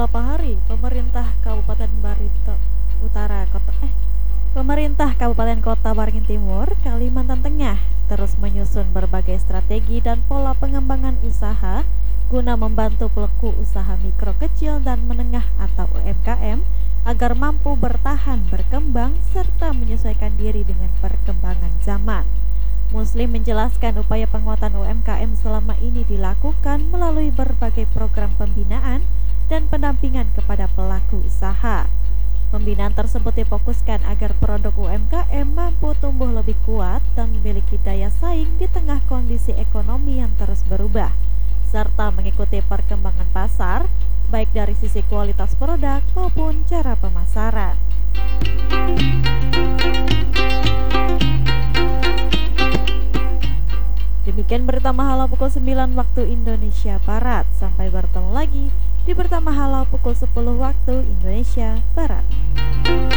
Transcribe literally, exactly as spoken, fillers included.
beberapa hari, pemerintah Kabupaten Barito Utara Kota eh Pemerintah Kabupaten Kota Waringin Timur, Kalimantan Tengah terus menyusun berbagai strategi dan pola pengembangan usaha guna membantu pelaku usaha mikro kecil dan menengah atau U M K M agar mampu bertahan, berkembang, serta menyesuaikan diri dengan perkembangan zaman. Muslim menjelaskan upaya penguatan U M K M selama ini dilakukan melalui berbagai program pembinaan dan pendampingan kepada pelaku usaha. Pembinaan tersebut difokuskan agar produk U M K M mampu tumbuh lebih kuat dan memiliki daya saing di tengah kondisi ekonomi yang terus berubah, serta mengikuti perkembangan pasar, baik dari sisi kualitas produk maupun cara pemasaran. Demikian berita Mahala pukul sembilan waktu Indonesia Barat. Sampai bertemu lagi di berita Mahala pukul sepuluh waktu Indonesia Barat.